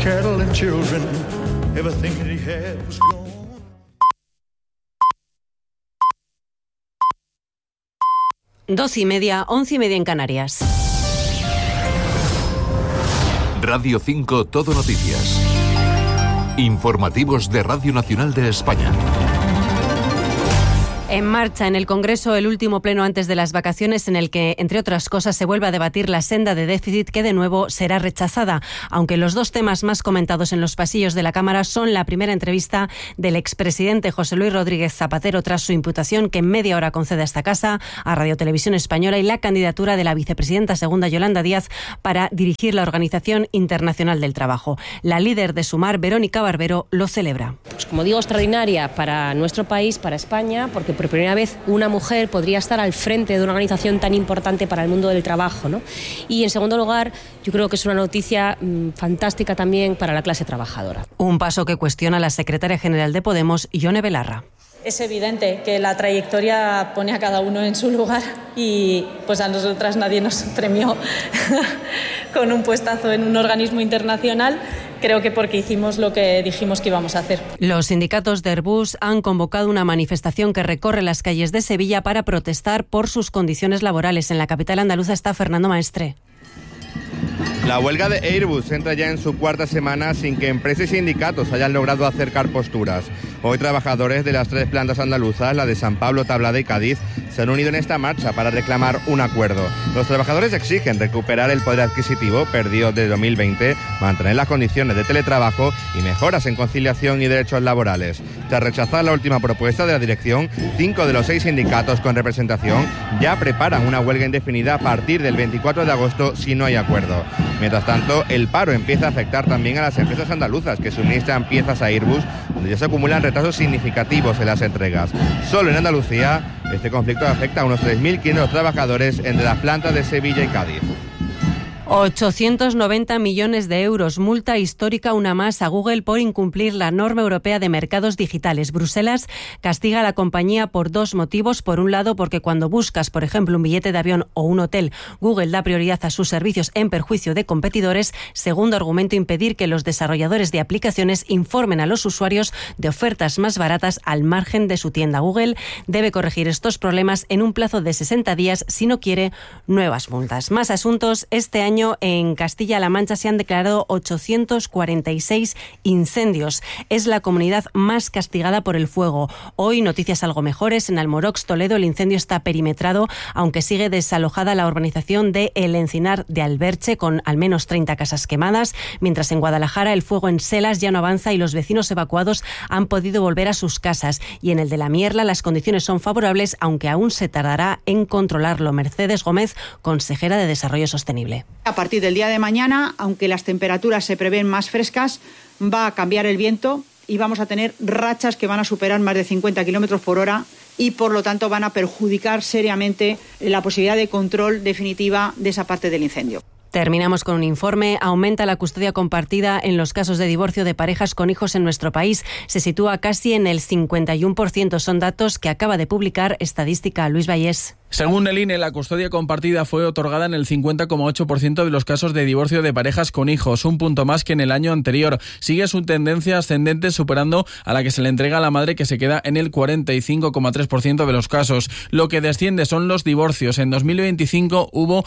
cattle and children, everything that he had was gone. Doce y media, 11:30 en Canarias. Radio 5 Todo Noticias. Informativos de Radio Nacional de España. En marcha en el Congreso el último pleno antes de las vacaciones en el que, entre otras cosas, se vuelve a debatir la senda de déficit que de nuevo será rechazada, aunque los dos temas más comentados en los pasillos de la Cámara son la primera entrevista del expresidente José Luis Rodríguez Zapatero tras su imputación que en media hora concede a esta casa, a Radio Televisión Española, y la candidatura de la vicepresidenta segunda Yolanda Díaz para dirigir la Organización Internacional del Trabajo. La líder de Sumar, Verónica Barbero, lo celebra. Pues como digo, extraordinaria para nuestro país, para España, porque por primera vez una mujer podría estar al frente de una organización tan importante para el mundo del trabajo, ¿no? Y en segundo lugar, yo creo que es una noticia fantástica también para la clase trabajadora. Un paso que cuestiona la secretaria general de Podemos, Ione Belarra. Es evidente que la trayectoria pone a cada uno en su lugar y pues a nosotras nadie nos premió con un puestazo en un organismo internacional. Creo que porque hicimos lo que dijimos que íbamos a hacer. Los sindicatos de Airbus han convocado una manifestación que recorre las calles de Sevilla para protestar por sus condiciones laborales. En la capital andaluza está Fernando Maestre. La huelga de Airbus entra ya en su cuarta semana sin que empresas y sindicatos hayan logrado acercar posturas. Hoy trabajadores de las tres plantas andaluzas, la de San Pablo, Tablada y Cádiz, se han unido en esta marcha para reclamar un acuerdo. Los trabajadores exigen recuperar el poder adquisitivo perdido desde 2020, mantener las condiciones de teletrabajo y mejoras en conciliación y derechos laborales. Tras rechazar la última propuesta de la dirección, 5 de los 6 sindicatos con representación ya preparan una huelga indefinida a partir del 24 de agosto si no hay acuerdo. Mientras tanto, el paro empieza a afectar también a las empresas andaluzas que suministran piezas a Airbus, donde ya se acumulan retrasos significativos en las entregas. Solo en Andalucía, este conflicto afecta a unos 3.500 trabajadores entre las plantas de Sevilla y Cádiz. 890 millones de euros, multa histórica una más a Google por incumplir la norma europea de mercados digitales. Bruselas castiga a la compañía por dos motivos. Por un lado, porque cuando buscas, por ejemplo, un billete de avión o un hotel, Google da prioridad a sus servicios en perjuicio de competidores. Segundo argumento, impedir que los desarrolladores de aplicaciones informen a los usuarios de ofertas más baratas al margen de su tienda. Google debe corregir estos problemas en un plazo de 60 días si no quiere nuevas multas. Más asuntos. Este año en Castilla-La Mancha se han declarado 846 incendios. Es la comunidad más castigada por el fuego. Hoy, noticias algo mejores. En Almorox, Toledo, el incendio está perimetrado, aunque sigue desalojada la urbanización de El Encinar de Alberche, con al menos 30 casas quemadas. Mientras en Guadalajara, el fuego en Selas ya no avanza y los vecinos evacuados han podido volver a sus casas. Y en el de La Mierla, las condiciones son favorables, aunque aún se tardará en controlarlo. Mercedes Gómez, consejera de Desarrollo Sostenible. A partir del día de mañana, aunque las temperaturas se prevén más frescas, va a cambiar el viento y vamos a tener rachas que van a superar más de 50 kilómetros por hora y, por lo tanto, van a perjudicar seriamente la posibilidad de control definitiva de esa parte del incendio. Terminamos con un informe. Aumenta la custodia compartida en los casos de divorcio de parejas con hijos en nuestro país. Se sitúa casi en el 51%. Son datos que acaba de publicar Estadística. Luis Vallés. Según el INE, la custodia compartida fue otorgada en el 50,8% de los casos de divorcio de parejas con hijos, un punto más que en el año anterior. Sigue su tendencia ascendente, superando a la que se le entrega a la madre, que se queda en el 45,3% de los casos. Lo que desciende son los divorcios. En 2025 hubo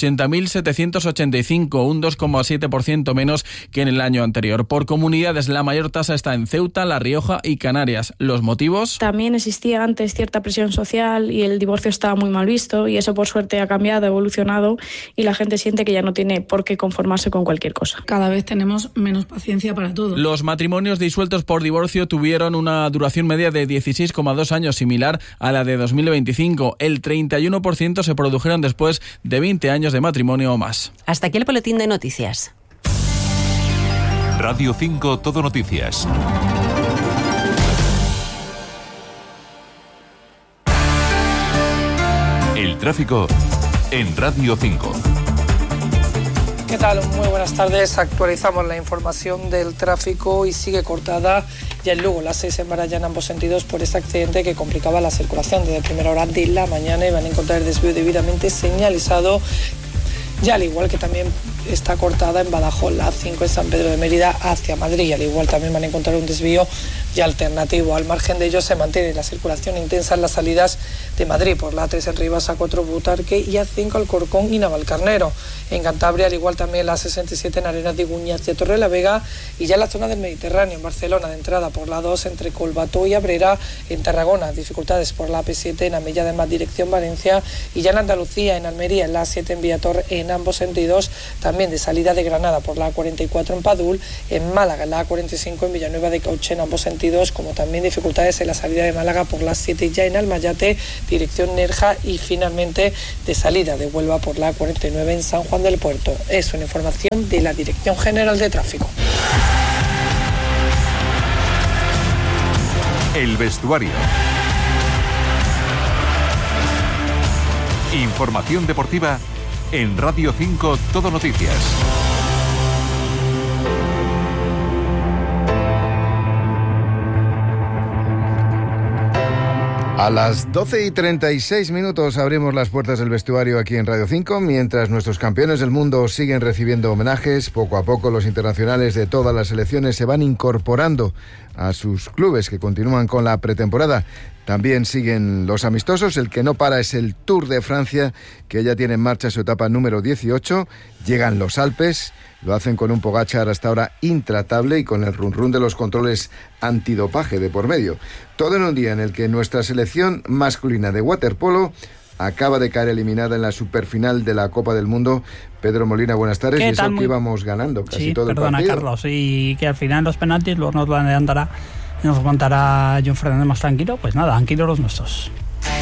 80.785, un 2,7% menos que en el año anterior. Por comunidades, la mayor tasa está en Ceuta, La Rioja y Canarias. ¿Los motivos? También existía antes cierta presión social y el divorcio estaba muy mal visto, y eso por suerte ha cambiado, ha evolucionado, y la gente siente que ya no tiene por qué conformarse con cualquier cosa. Cada vez tenemos menos paciencia para todo. Los matrimonios disueltos por divorcio tuvieron una duración media de 16,2 años, similar a la de 2025. El 31% se produjeron después de 20 años de matrimonio o más. Hasta aquí el boletín de noticias. Radio 5 Todo Noticias. El tráfico en Radio 5. ¿Qué tal? Muy buenas tardes. Actualizamos la información del tráfico y sigue cortada ya en Lugo, la 6 en Maraya en ambos sentidos, por este accidente que complicaba la circulación desde primera hora de la mañana, y van a encontrar el desvío debidamente señalizado, ya al igual que también está cortada en Badajoz, la A5 en San Pedro de Mérida hacia Madrid. Al igual también van a encontrar un desvío y alternativo. Al margen de ello se mantiene la circulación intensa en las salidas de Madrid por la A3 en Rivas, A4 Butarque y A5 Alcorcón y Navalcarnero. En Cantabria, al igual también la A67 en Arenas de Guñas y Torrelavega, y ya en la zona del Mediterráneo, en Barcelona, de entrada por la A2 entre Collbató y Abrera. En Tarragona, dificultades por la AP7 en Amella de Mar dirección Valencia, y ya en Andalucía, en Almería, en la A7 en Viator en ambos sentidos, también de salida de Granada por la A44 en Padul, en Málaga, en la A45 en Villanueva de Cauche en ambos sentidos, como también dificultades en la salida de Málaga por la A7 ya en Almayate, dirección Nerja, y finalmente de salida de Huelva por la A49 en San Juan del Puerto. Es una información de la Dirección General de Tráfico. El vestuario. Información deportiva en Radio 5 Todo Noticias. A las 12:36 abrimos las puertas del vestuario aquí en Radio 5, mientras nuestros campeones del mundo siguen recibiendo homenajes. Poco a poco los internacionales de todas las selecciones se van incorporando a sus clubes que continúan con la pretemporada. También siguen los amistosos. El que no para es el Tour de Francia, que ya tiene en marcha su etapa número 18. Llegan los Alpes, lo hacen con un Pogačar hasta ahora intratable y con el run-run de los controles antidopaje de por medio. Todo en un día en el que nuestra selección masculina de waterpolo acaba de caer eliminada en la superfinal de la Copa del Mundo. Pedro Molina, buenas tardes. Y eso que íbamos ganando casi todo el partido. Perdona, Carlos, y que al final los penaltis luego nos lo adelantará, nos contará John Fernández más tranquilo. Pues nada, tranquilos los nuestros.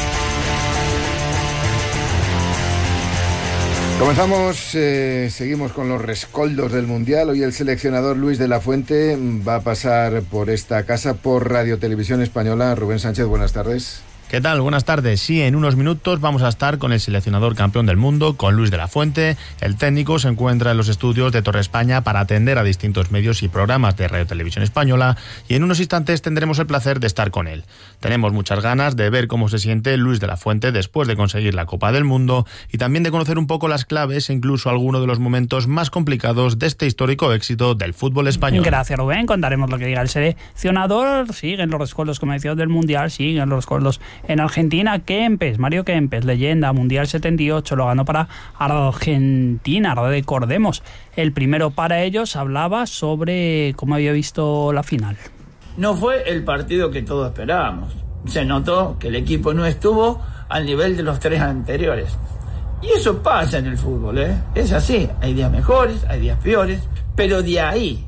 Comenzamos, seguimos con los rescoldos del Mundial. Hoy el seleccionador Luis de la Fuente va a pasar por esta casa, por Radio Televisión Española. Rubén Sánchez, buenas tardes. ¿Qué tal? Buenas tardes. Sí, en unos minutos vamos a estar con el seleccionador campeón del mundo, con Luis de la Fuente. El técnico se encuentra en los estudios de Torre España para atender a distintos medios y programas de Radio Televisión Española, y en unos instantes tendremos el placer de estar con él. Tenemos muchas ganas de ver cómo se siente Luis de la Fuente después de conseguir la Copa del Mundo, y también de conocer un poco las claves e incluso algunos de los momentos más complicados de este histórico éxito del fútbol español. Gracias, Rubén. Contaremos lo que diga el seleccionador. Siguen los rescoldos, como decía, del Mundial, siguen los rescoldos en Argentina. Mario Kempes, leyenda, Mundial 78, lo ganó para Argentina. Recordemos, el primero para ellos hablaba sobre cómo había visto la final. No fue el partido que todos esperábamos. Se notó que el equipo no estuvo al nivel de los tres anteriores. Y eso pasa en el fútbol, es así. Hay días mejores, hay días peores, pero de ahí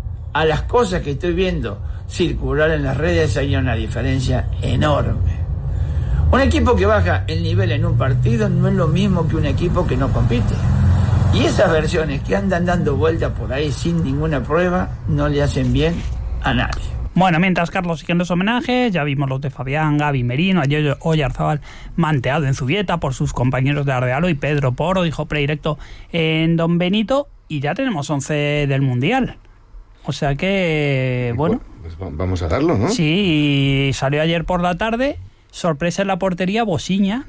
a las cosas que estoy viendo circular en las redes hay una diferencia enorme. Un equipo que baja el nivel en un partido no es lo mismo que un equipo que no compite. Y esas versiones que andan dando vueltas por ahí sin ninguna prueba no le hacen bien a nadie. Bueno, mientras Carlos sigue en los homenajes, ya vimos los de Fabián, Gaby Merino, Oyarzábal manteado en Zubieta por sus compañeros de Ardealo, y Pedro Porro dijo predirecto en Don Benito, y ya tenemos 11 del Mundial. O sea que, bueno... Pues vamos a darlo, ¿no? Sí, salió ayer por la tarde. Sorpresa en la portería, Bosiña.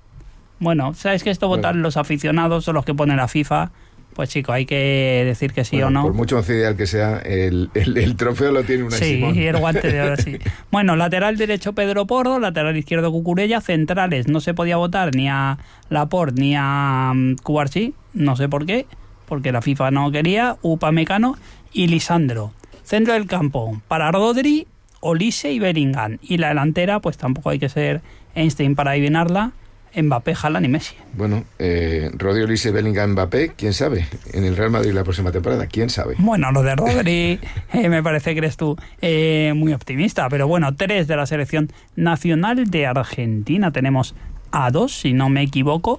Bueno, ¿sabes que esto votan los aficionados o los que ponen la FIFA? Pues chico, hay que decir que sí o no. Por mucho once ideal que sea, el trofeo lo tiene Unai Simón. Sí, el guante de oro, sí. Bueno, lateral derecho Pedro Porro, lateral izquierdo Cucurella, centrales no se podía votar ni a Laporte ni a Cubarsí, no sé por qué, porque la FIFA no quería, Upamecano y Lisandro. Centro del campo, para Rodri, Olise y Bellingham. Y la delantera, pues tampoco hay que ser Einstein para adivinarla, Mbappé, Haaland y Messi. Bueno, Rodri, Olise, Bellingham, Mbappé, ¿quién sabe? En el Real Madrid la próxima temporada, ¿quién sabe? Bueno, lo de Rodri me parece que eres tú muy optimista, pero bueno, 3 de la selección nacional de Argentina. Tenemos a 2, si no me equivoco,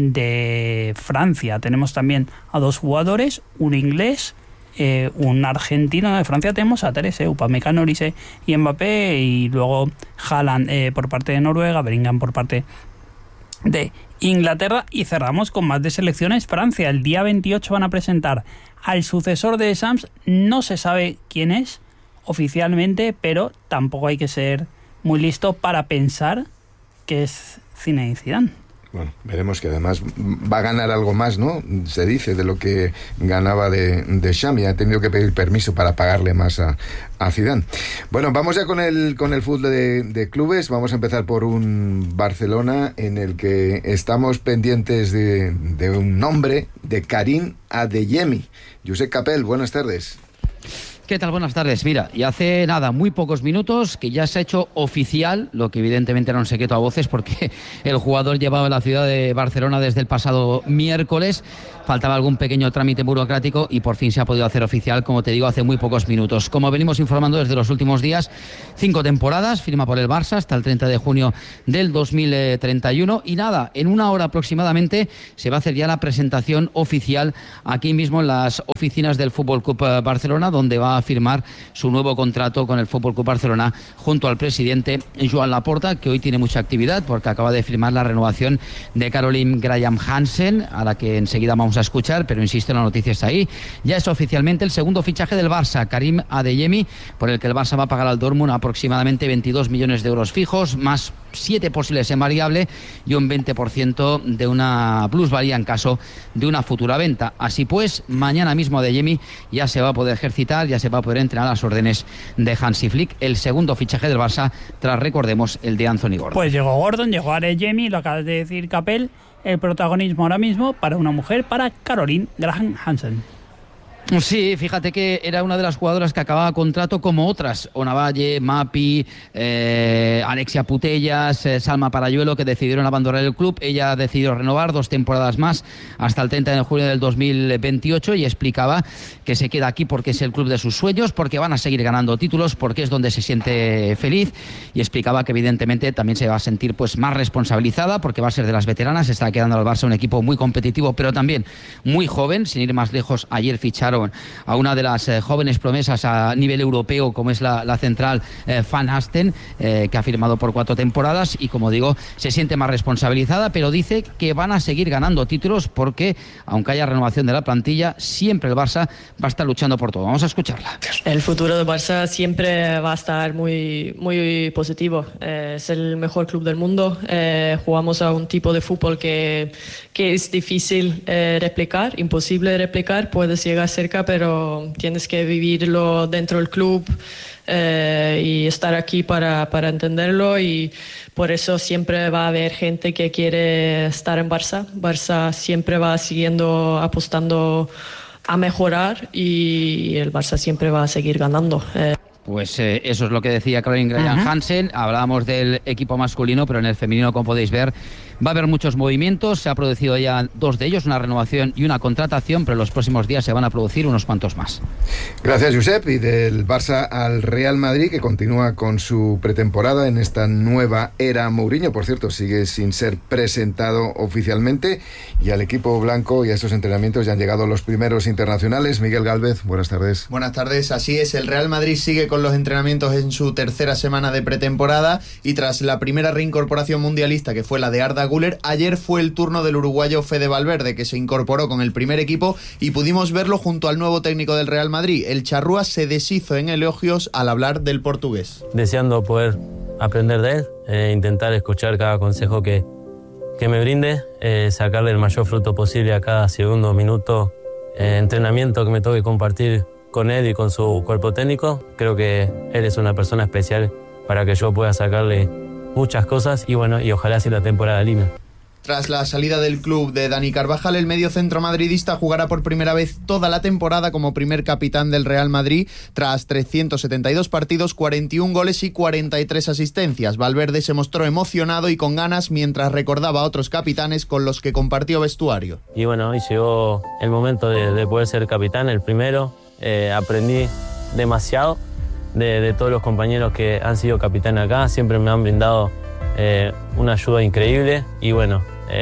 de Francia. Tenemos también a 2 jugadores, un inglés, un argentino. De Francia tenemos a 3, Upamecano, Olise y Mbappé, y luego Haaland por parte de Noruega, Bellingham por parte de Inglaterra. Y cerramos con más de selecciones. Francia, el día 28 van a presentar al sucesor de Deschamps. No se sabe quién es oficialmente, pero tampoco hay que ser muy listo para pensar que es Zinedine Zidane. Bueno, veremos que además va a ganar algo más, ¿no? Se dice, de lo que ganaba de Xavi. Ha tenido que pedir permiso para pagarle más a Zidane. Bueno, vamos ya con el fútbol de clubes. Vamos a empezar por un Barcelona en el que estamos pendientes de un nombre, de Karim Adeyemi. Josep Capel, buenas tardes. ¿Qué tal? Buenas tardes. Mira, y hace nada, muy pocos minutos, que ya se ha hecho oficial, lo que evidentemente era un secreto a voces porque el jugador llevaba en la ciudad de Barcelona desde el pasado miércoles. Faltaba algún pequeño trámite burocrático y por fin se ha podido hacer oficial, como te digo, hace muy pocos minutos. Como venimos informando desde los últimos días, 5 temporadas, firma por el Barça hasta el 30 de junio del 2031 y nada, en una hora aproximadamente se va a hacer ya la presentación oficial aquí mismo en las oficinas del Fútbol Club Barcelona, donde va a firmar su nuevo contrato con el Fútbol Club Barcelona junto al presidente Joan Laporta, que hoy tiene mucha actividad porque acaba de firmar la renovación de Caroline Graham Hansen, a la que enseguida vamos a escuchar, pero insisto, la noticia está ahí. Ya es oficialmente el segundo fichaje del Barça, Karim Adeyemi, por el que el Barça va a pagar al Dortmund aproximadamente 22 millones de euros fijos, más 7 posibles en variable y un 20% de una plusvalía en caso de una futura venta. Así pues, mañana mismo Adeyemi ya se va a poder ejercitar, ya se va a poder entrenar a las órdenes de Hansi Flick, el segundo fichaje del Barça tras, recordemos, el de Anthony Gordon. Pues llegó Gordon, llegó Adeyemi, lo acabas de decir, Capel. El protagonismo ahora mismo para una mujer, para Caroline Graham Hansen. Sí, fíjate que era una de las jugadoras que acababa contrato como otras, Onavalle, Mapi, Alexia Putellas, Salma Parayuelo, que decidieron abandonar el club. Ella ha decidido renovar 2 temporadas más hasta el 30 de junio del 2028 y explicaba que se queda aquí porque es el club de sus sueños, porque van a seguir ganando títulos, porque es donde se siente feliz, y explicaba que evidentemente también se va a sentir pues más responsabilizada porque va a ser de las veteranas. Está quedando al Barça un equipo muy competitivo pero también muy joven. Sin ir más lejos, ayer ficharon a una de las jóvenes promesas a nivel europeo, como es la central Van Hasten, que ha firmado por 4 temporadas y, como digo, se siente más responsabilizada, pero dice que van a seguir ganando títulos porque, aunque haya renovación de la plantilla, siempre el Barça va a estar luchando por todo. Vamos a escucharla. El futuro del Barça siempre va a estar muy, muy positivo. Es el mejor club del mundo. Jugamos a un tipo de fútbol que es difícil replicar, imposible de replicar. Puedes llegar a ser, pero tienes que vivirlo dentro del club y estar aquí para entenderlo, y por eso siempre va a haber gente que quiere estar en Barça. Barça siempre va siguiendo apostando a mejorar y el Barça siempre va a seguir ganando. Pues eso es lo que decía Caroline Graham Hansen. Hablábamos del equipo masculino, pero en el femenino, como podéis ver, va a haber muchos movimientos. Se ha producido ya 2 de ellos, una renovación y una contratación, pero en los próximos días se van a producir unos cuantos más. Gracias, Josep. Y del Barça al Real Madrid, que continúa con su pretemporada en esta nueva era Mourinho. Por cierto, sigue sin ser presentado oficialmente. Y al equipo blanco y a estos entrenamientos ya han llegado los primeros internacionales. Miguel Gálvez, buenas tardes. Buenas tardes, así es. El Real Madrid sigue con los entrenamientos en su tercera semana de pretemporada y tras la primera reincorporación mundialista, que fue la de Arda Güler, ayer fue el turno del uruguayo Fede Valverde, que se incorporó con el primer equipo y pudimos verlo junto al nuevo técnico del Real Madrid. El charrúa se deshizo en elogios al hablar del portugués. Deseando poder aprender de él, intentar escuchar cada consejo que me brinde, sacarle el mayor fruto posible a cada segundo, minuto, entrenamiento que me toque compartir con él y con su cuerpo técnico. Creo que él es una persona especial para que yo pueda sacarle muchas cosas y bueno, y ojalá sea la temporada linda. Tras la salida del club de Dani Carvajal, el mediocentro madridista jugará por primera vez toda la temporada como primer capitán del Real Madrid, tras 372 partidos, 41 goles y 43 asistencias. Valverde se mostró emocionado y con ganas mientras recordaba a otros capitanes con los que compartió vestuario. Y bueno, hoy llegó el momento de poder ser capitán, el primero. Aprendí demasiado de todos los compañeros que han sido capitanes acá. Siempre me han brindado una ayuda increíble y bueno,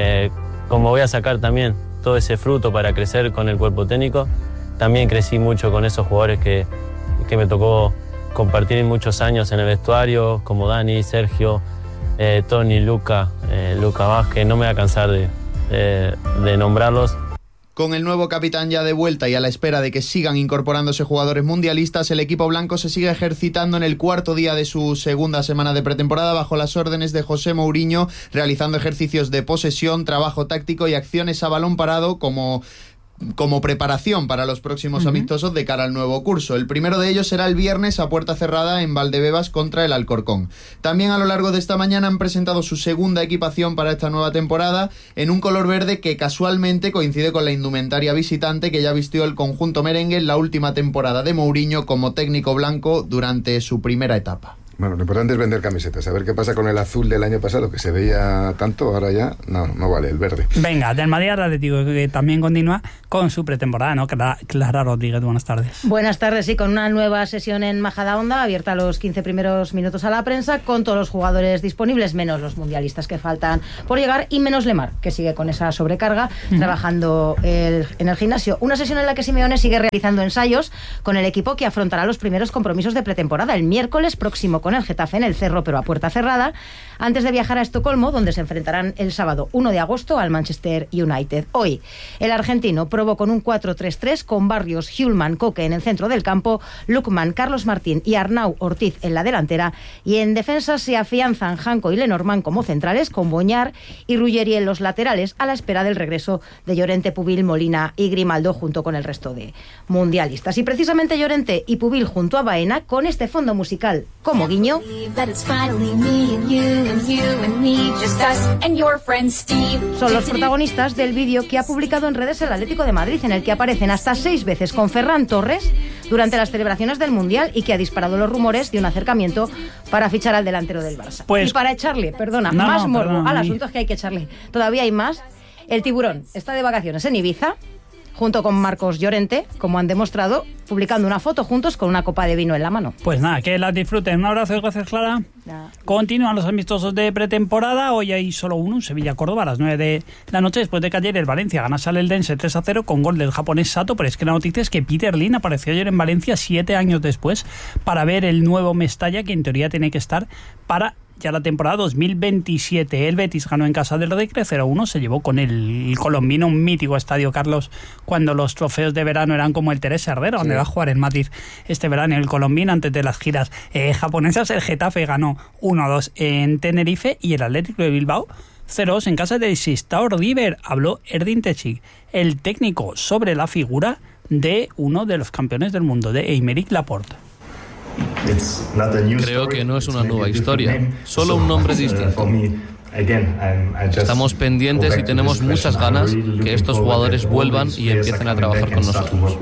como voy a sacar también todo ese fruto para crecer con el cuerpo técnico, también crecí mucho con esos jugadores que me tocó compartir muchos años en el vestuario, como Dani, Sergio, Tony, Luca Vázquez. No me voy a cansar de nombrarlos. Con el nuevo capitán ya de vuelta y a la espera de que sigan incorporándose jugadores mundialistas, el equipo blanco se sigue ejercitando en el cuarto día de su segunda semana de pretemporada bajo las órdenes de José Mourinho, realizando ejercicios de posesión, trabajo táctico y acciones a balón parado como preparación para los próximos amistosos de cara al nuevo curso. El primero de ellos será el viernes a puerta cerrada en Valdebebas contra el Alcorcón. También a lo largo de esta mañana han presentado su segunda equipación para esta nueva temporada en un color verde que casualmente coincide con la indumentaria visitante que ya vistió el conjunto merengue en la última temporada de Mourinho como técnico blanco durante su primera etapa. Bueno, lo importante es vender camisetas. A ver qué pasa con el azul del año pasado, que se veía tanto, ahora ya no vale el verde. Venga, del Madrid al Atlético, que también continúa con su pretemporada, ¿no? Clara Rodríguez, buenas tardes. Buenas tardes, sí, con una nueva sesión en Majadahonda, abierta a los 15 primeros minutos a la prensa, con todos los jugadores disponibles, menos los mundialistas que faltan por llegar, y menos Lemar, que sigue con esa sobrecarga, trabajando en el gimnasio. Una sesión en la que Simeone sigue realizando ensayos con el equipo que afrontará los primeros compromisos de pretemporada el miércoles próximo con el Getafe en el Cerro, pero a puerta cerrada, antes de viajar a Estocolmo, donde se enfrentarán el sábado 1 de agosto al Manchester United. Hoy, el argentino probó con un 4-3-3 con Barrios, Hjulman, Koke en el centro del campo, Lukman, Carlos Martín y Arnau Ortiz en la delantera, y en defensa se afianzan Janko y Lenormand como centrales, con Boñar y Ruggeri en los laterales, a la espera del regreso de Llorente, Pubil, Molina y Grimaldo, junto con el resto de mundialistas. Y precisamente Llorente y Pubil junto a Baena, con este fondo musical como guiño, son los protagonistas del vídeo que ha publicado en redes el Atlético de Madrid, en el que aparecen hasta 6 veces con Ferran Torres durante las celebraciones del Mundial, y que ha disparado los rumores de un acercamiento para fichar al delantero del Barça. Y para echarle, más morbo al asunto, es que hay que echarle, todavía hay más. El Tiburón está de vacaciones en Ibiza, junto con Marcos Llorente, como han demostrado, publicando una foto juntos con una copa de vino en la mano. Pues nada, que las disfruten. Un abrazo y gracias, Clara. Continúan los amistosos de pretemporada. Hoy hay solo uno, Sevilla-Córdoba, a las 9 de la noche, después de que ayer el Valencia ganase al Eldense 3-0 con gol del japonés Sato. Pero es que la noticia es que Peter Lim apareció ayer en Valencia 7 años después para ver el nuevo Mestalla, que en teoría tiene que estar para ya la temporada 2027. El Betis ganó en casa del Recre 0-1, se llevó con el colombino un mítico estadio, Carlos, cuando los trofeos de verano eran como el Teresa Herrera, donde va a jugar en Madrid este verano el colombino antes de las giras japonesas. El Getafe ganó 1-2 en Tenerife y el Atlético de Bilbao 0-2 en casa de Sestao River. Habló Erdin Terzic, el técnico, sobre la figura de uno de los campeones del mundo, de Aymeric Laporte. Creo que no es una nueva historia, solo un nombre distinto. Estamos pendientes y tenemos muchas ganas que estos jugadores vuelvan y empiecen a trabajar con nosotros.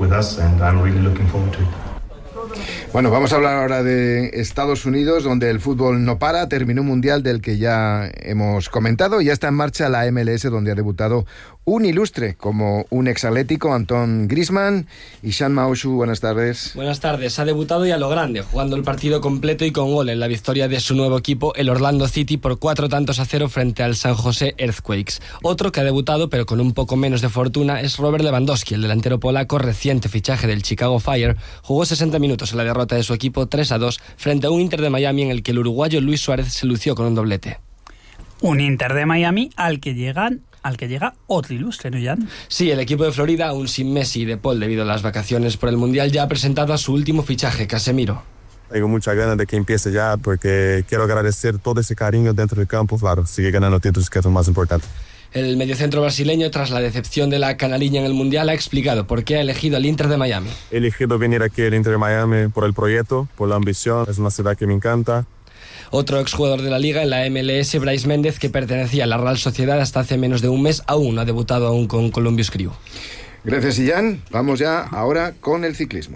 Bueno, vamos a hablar ahora de Estados Unidos, donde el fútbol no para. Terminó un mundial del que ya hemos comentado y ya está en marcha la MLS, donde ha debutado un ilustre como un exatlético, Antoine Griezmann. Y Sean Maushu, buenas tardes. Buenas tardes. Ha debutado y a lo grande, jugando el partido completo y con gol en la victoria de su nuevo equipo, el Orlando City, por 4-0 frente al San José Earthquakes. Otro que ha debutado, pero con un poco menos de fortuna, es Robert Lewandowski, el delantero polaco, reciente fichaje del Chicago Fire. Jugó 60 minutos en la derrota de su equipo 3-2 frente a un Inter de Miami, en el que el uruguayo Luis Suárez se lució con un doblete. Un Inter de Miami al que llega otro ilustre, ¿no, Jan? Sí, el equipo de Florida, aún sin Messi y De Paul debido a las vacaciones por el Mundial, ya ha presentado a su último fichaje, Casemiro. Tengo muchas ganas de que empiece ya, porque quiero agradecer todo ese cariño dentro del campo. Claro, sigue ganando títulos, que es lo más importante. El mediocentro brasileño, tras la decepción de la canaliña en el Mundial, ha explicado por qué ha elegido al Inter de Miami. He elegido venir aquí al Inter de Miami por el proyecto, por la ambición. Es una ciudad que me encanta. Otro exjugador de la Liga en la MLS, Brais Méndez, que pertenecía a la Real Sociedad hasta hace menos de un mes, aún no ha debutado con Columbus Crew. Gracias, Illán. Vamos ya ahora con el ciclismo.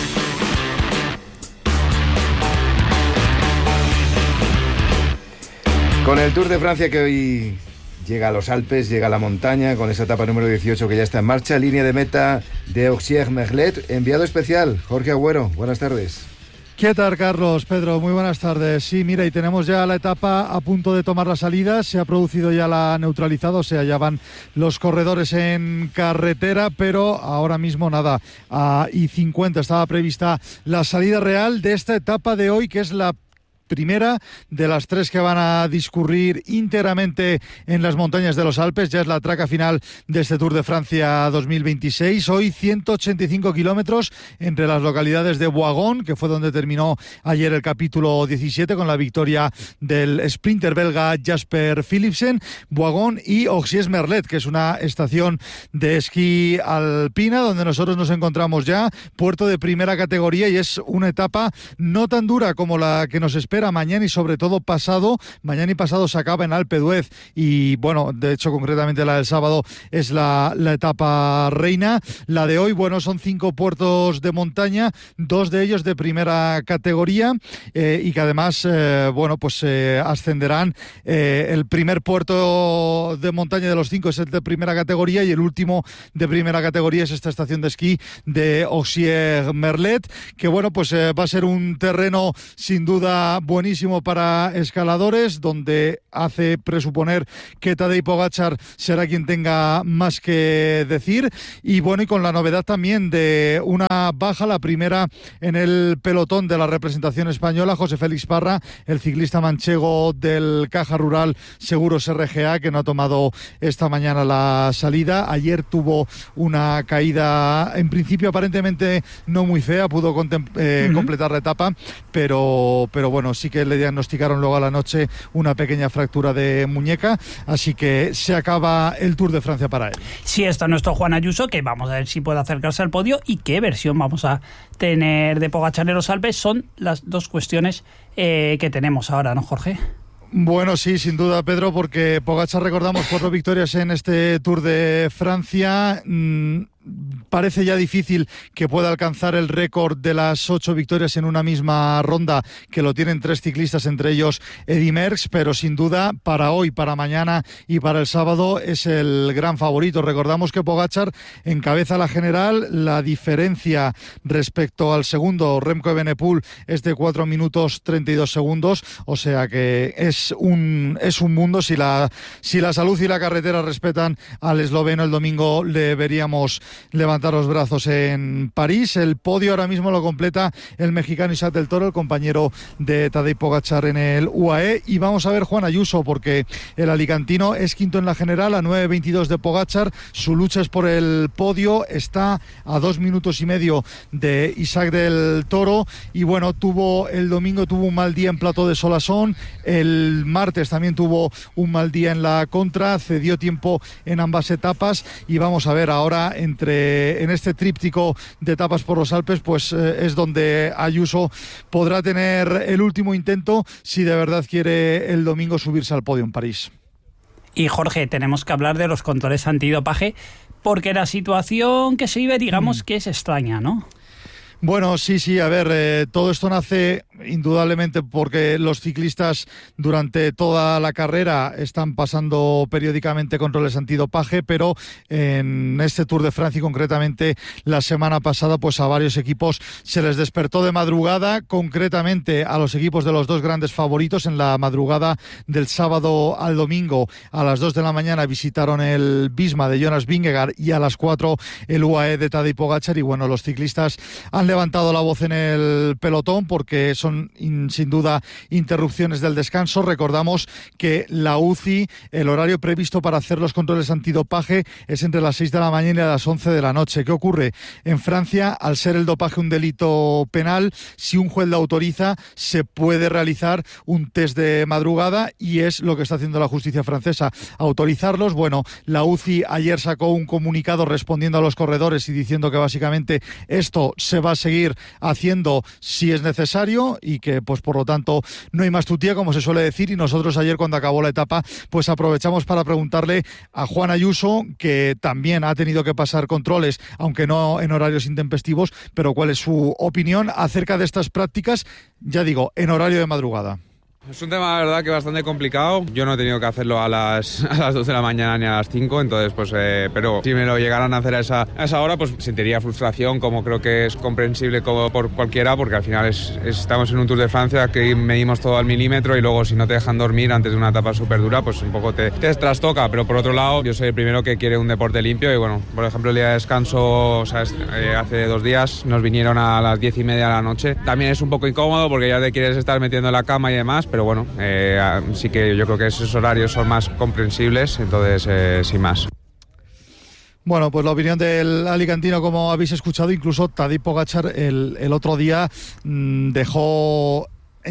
Con el Tour de Francia, que hoy llega a los Alpes, llega a la montaña, con esa etapa número 18 que ya está en marcha, línea de meta de Auxier-Merlet. Enviado especial, Jorge Agüero, buenas tardes. ¿Qué tal, Carlos? Pedro, muy buenas tardes. Sí, mira, y tenemos ya la etapa a punto de tomar la salida. Se ha producido ya la neutralizada, o sea, ya van los corredores en carretera, pero ahora mismo nada, a I50 estaba prevista la salida real de esta etapa de hoy, que es la primera de las 3 que van a discurrir íntegramente en las montañas de los Alpes. Ya es la traca final de este Tour de Francia 2026. Hoy 185 kilómetros entre las localidades de Boigón, que fue donde terminó ayer el capítulo 17 con la victoria del sprinter belga Jasper Philipsen, Boigón y Oxiers-Merlet, que es una estación de esquí alpina donde nosotros nos encontramos ya, puerto de primera categoría, y es una etapa no tan dura como la que nos espera mañana y sobre todo pasado. Mañana y pasado se acaba en Alpe d'Huez y bueno, de hecho concretamente la del sábado es la etapa reina. La de hoy, bueno, son 5 puertos de montaña, 2 de ellos de primera categoría y que además, bueno, pues ascenderán. El primer puerto de montaña de los 5 es el de primera categoría y el último de primera categoría es esta estación de esquí de Oxiers-Merlet, que bueno, pues va a ser un terreno sin duda buenísimo para escaladores, donde hace presuponer que Tadej Pogačar será quien tenga más que decir. Y bueno, y con la novedad también de una baja, la primera en el pelotón de la representación española, José Félix Parra, el ciclista manchego del Caja Rural Seguros RGA, que no ha tomado esta mañana la salida. Ayer tuvo una caída, en principio aparentemente no muy fea, pudo completar la etapa, pero bueno, sí que le diagnosticaron luego a la noche una pequeña fractura de muñeca, así que se acaba el Tour de Francia para él. Sí, está nuestro Juan Ayuso, que vamos a ver si puede acercarse al podio y qué versión vamos a tener de Pogačar en los Alpes. Son las 2 cuestiones que tenemos ahora, ¿no, Jorge? Bueno, sí, sin duda, Pedro, porque Pogačar, recordamos, 4 victorias en este Tour de Francia. Parece ya difícil que pueda alcanzar el récord de las 8 victorias en una misma ronda, que lo tienen 3 ciclistas, entre ellos Eddy Merckx, pero sin duda para hoy, para mañana y para el sábado es el gran favorito. Recordamos que Pogačar encabeza la general, la diferencia respecto al segundo, Remco Evenepoel, es de 4 minutos 32 segundos, o sea que es un mundo. Si la salud y la carretera respetan al esloveno, el domingo le veríamos levantar los brazos en París. El podio ahora mismo lo completa el mexicano Isaac del Toro, el compañero de Tadej Pogačar en el UAE. Y vamos a ver Juan Ayuso, porque el alicantino es quinto en la general a 9.22 de Pogačar. Su lucha es por el podio, está a 2 minutos y medio de Isaac del Toro. Y bueno, el domingo tuvo un mal día en Plató de Solasson, el martes también tuvo un mal día en la contra, cedió tiempo en ambas etapas y vamos a ver ahora en este tríptico de etapas por los Alpes, pues es donde Ayuso podrá tener el último intento si de verdad quiere el domingo subirse al podio en París. Y Jorge, tenemos que hablar de los controles antidopaje, porque la situación que se vive, digamos que es extraña, ¿no? Bueno, sí, a ver, todo esto nace indudablemente porque los ciclistas durante toda la carrera están pasando periódicamente controles antidopaje, pero en este Tour de Francia y concretamente la semana pasada, pues a varios equipos se les despertó de madrugada, concretamente a los equipos de los 2 grandes favoritos. En la madrugada del sábado al domingo a las 2 de la mañana visitaron el Visma de Jonas Vingegaard y a las 4 el UAE de Tadej Pogačar, y bueno, los ciclistas han levantado la voz en el pelotón porque son sin duda interrupciones del descanso. Recordamos que la UCI, el horario previsto para hacer los controles antidopaje es entre las 6 de la mañana y las 11 de la noche. ¿Qué ocurre? En Francia, al ser el dopaje un delito penal, si un juez lo autoriza, se puede realizar un test de madrugada y es lo que está haciendo la justicia francesa, autorizarlos. Bueno, la UCI ayer sacó un comunicado respondiendo a los corredores y diciendo que básicamente esto se va a seguir haciendo si es necesario y que pues por lo tanto no hay más tutía, como se suele decir. Y nosotros ayer, cuando acabó la etapa, pues aprovechamos para preguntarle a Juan Ayuso, que también ha tenido que pasar controles, aunque no en horarios intempestivos, pero cuál es su opinión acerca de estas prácticas, ya digo, en horario de madrugada. Es un tema, la verdad, que bastante complicado. Yo no he tenido que hacerlo a las 2 de la mañana ni a las 5, entonces, pues, pero si me lo llegaran a hacer a esa hora, pues sentiría frustración, como creo que es comprensible como por cualquiera, porque al final estamos en un Tour de Francia que medimos todo al milímetro y luego si no te dejan dormir antes de una etapa súper dura, pues un poco te trastoca. Pero por otro lado, yo soy el primero que quiere un deporte limpio y bueno, por ejemplo, el día de descanso, o sea, hace 2 días nos vinieron a las 10:30 de la noche. También es un poco incómodo porque ya te quieres estar metiendo en la cama y demás, pero bueno, sí que yo creo que esos horarios son más comprensibles, entonces sin más. Bueno, pues la opinión del alicantino, como habéis escuchado, incluso Tadej Pogačar el otro día dejó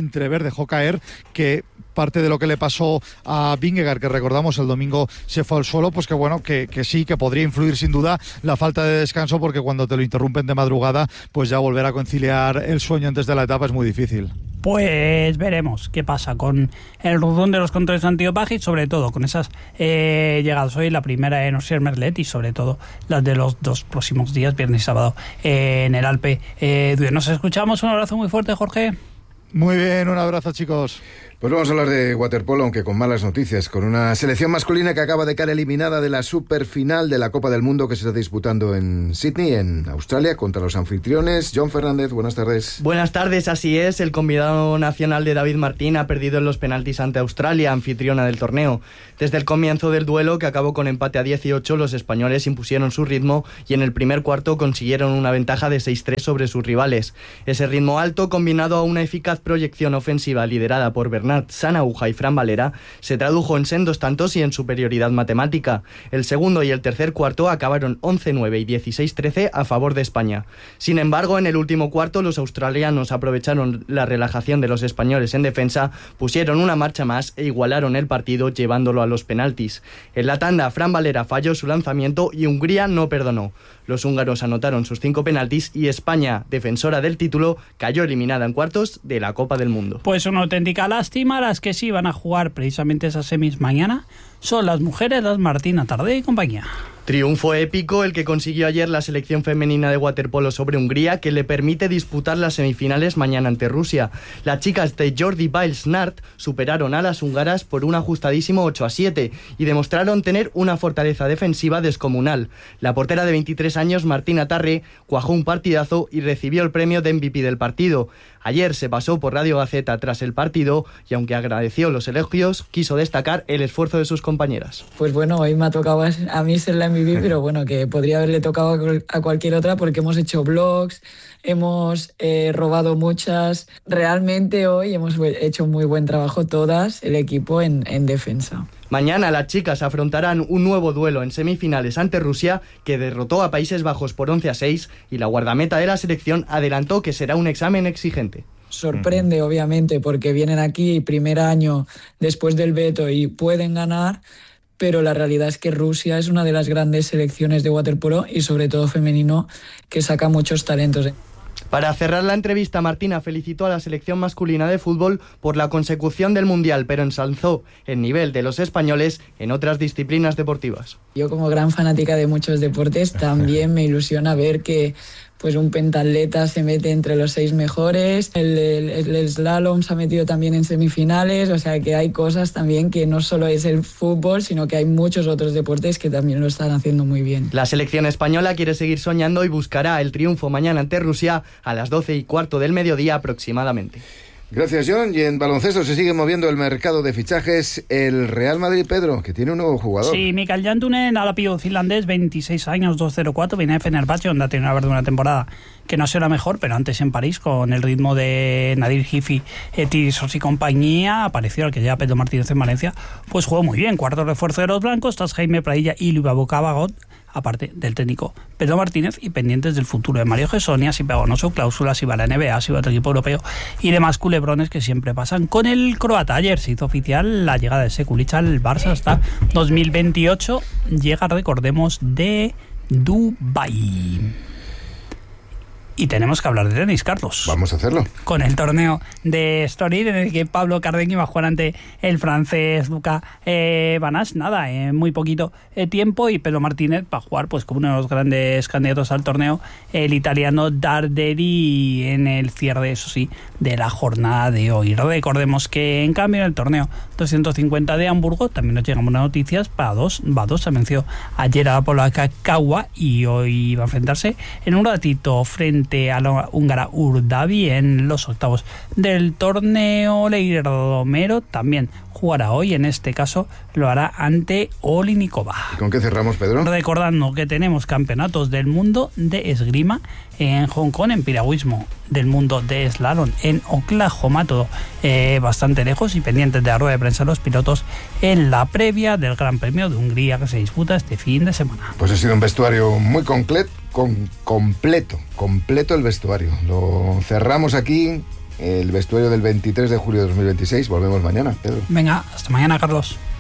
caer que parte de lo que le pasó a Vingegaard, que recordamos el domingo se fue al suelo, pues que bueno, que sí, que podría influir sin duda la falta de descanso, porque cuando te lo interrumpen de madrugada, pues ya volver a conciliar el sueño antes de la etapa es muy difícil. Pues veremos qué pasa con el rudón de los controles antidopaje y sobre todo con esas llegadas hoy, la primera en Ossier-Merlet y sobre todo las de los 2 próximos días, viernes y sábado, en el Alpe d'Huez. Nos escuchamos, un abrazo muy fuerte, Jorge. Muy bien, un abrazo, chicos. Pues vamos a hablar de waterpolo, aunque con malas noticias, con una selección masculina que acaba de quedar eliminada de la superfinal de la Copa del Mundo que se está disputando en Sydney, en Australia, contra los anfitriones. John Fernández, buenas tardes. Buenas tardes, así es. El convidado nacional de David Martín ha perdido en los penaltis ante Australia, anfitriona del torneo. Desde el comienzo del duelo, que acabó con empate a 18, los españoles impusieron su ritmo y en el primer cuarto consiguieron una ventaja de 6-3 sobre sus rivales. Ese ritmo alto, combinado a una eficaz proyección ofensiva liderada por Bernat Sanahuja y Fran Valera, se tradujo en sendos tantos y en superioridad matemática. El segundo y el tercer cuarto acabaron 11-9 y 16-13 a favor de España. Sin embargo, en el último cuarto, los australianos aprovecharon la relajación de los españoles en defensa, pusieron una marcha más e igualaron el partido llevándolo a los penaltis. En la tanda, Fran Valera falló su lanzamiento y Hungría no perdonó. Los húngaros anotaron sus 5 penaltis y España, defensora del título, cayó eliminada en cuartos de la Copa del Mundo. Pues una auténtica lástima. Las que sí van a jugar precisamente esas semis mañana son las mujeres, las Martina Tardé y compañía. Triunfo épico el que consiguió ayer la selección femenina de waterpolo sobre Hungría, que le permite disputar las semifinales mañana ante Rusia. Las chicas de Jordi Biles-Nart superaron a las húngaras por un ajustadísimo 8-7 y demostraron tener una fortaleza defensiva descomunal. La portera de 23 años, Martina Tarré, cuajó un partidazo y recibió el premio de MVP del partido. Ayer se pasó por Radio Gaceta tras el partido y aunque agradeció los elogios, quiso destacar el esfuerzo de sus compañeras. Pues bueno, hoy me ha tocado a mí ser la MVP, pero bueno, que podría haberle tocado a cualquier otra porque hemos hecho blogs, hemos robado muchas. Realmente hoy hemos hecho muy buen trabajo todas, el equipo en defensa. Mañana las chicas afrontarán un nuevo duelo en semifinales ante Rusia, que derrotó a Países Bajos por 11-6 y la guardameta de la selección adelantó que será un examen exigente. Sorprende, obviamente, porque vienen aquí primer año después del veto y pueden ganar, pero la realidad es que Rusia es una de las grandes selecciones de waterpolo y sobre todo femenino que saca muchos talentos. Para cerrar la entrevista, Martina felicitó a la selección masculina de fútbol por la consecución del Mundial, pero ensalzó el nivel de los españoles en otras disciplinas deportivas. Yo, como gran fanática de muchos deportes, también me ilusiona ver que pues un pentatleta se mete entre los 6 mejores, el slalom se ha metido también en semifinales, o sea que hay cosas también que no solo es el fútbol, sino que hay muchos otros deportes que también lo están haciendo muy bien. La selección española quiere seguir soñando y buscará el triunfo mañana ante Rusia a las 12:15 del mediodía aproximadamente. Gracias, John. Y en baloncesto se sigue moviendo el mercado de fichajes. El Real Madrid, Pedro, que tiene un nuevo jugador. Sí, Mikael Jantunen, alapío finlandés, 26 años, 2.04, viene de Fenerbahce, donde ha tenido una temporada que no será mejor, pero antes en París, con el ritmo de Nadir Hifi, Tisos y compañía, apareció el que lleva Pedro Martínez en Valencia, pues jugó muy bien. Cuarto refuerzo de los blancos, tras Jaime Pradilla y Luis Bagot, aparte del técnico Pedro Martínez, y pendientes del futuro de Mario Gessonia, si pegó o no su cláusula, si va a la NBA, si va a otro equipo europeo y demás culebrones que siempre pasan con el croata. Ayer se hizo oficial la llegada de Sekulic al Barça hasta 2028, llega, recordemos, de Dubái. Y tenemos que hablar de tenis, Carlos. Vamos a hacerlo. Con el torneo de Estoril, en el que Pablo Carreño va a jugar ante el francés Luca Van As. Nada, muy poquito tiempo. Y Pedro Martínez va a jugar pues como uno de los grandes candidatos al torneo, el italiano Darderi, en el cierre, eso sí, de la jornada de hoy. Recordemos que, en cambio, en el torneo 250 de Hamburgo también nos llegan buenas noticias. Badosa venció ayer a la polaca Kawa y hoy va a enfrentarse en un ratito frente a la húngara Urdavi en los octavos del torneo. Leire Romero también jugará hoy, en este caso lo hará ante Olinikova. ¿Y con qué cerramos, Pedro? Recordando que tenemos campeonatos del mundo de esgrima en Hong Kong, en piragüismo del mundo de slalom en Oklahoma, todo bastante lejos, y pendientes de la rueda de prensa los pilotos en la previa del Gran Premio de Hungría que se disputa este fin de semana. Pues ha sido un vestuario muy completo el vestuario. Lo cerramos aquí, el vestuario del 23 de julio de 2026. Volvemos mañana, Pedro. Venga, hasta mañana, Carlos.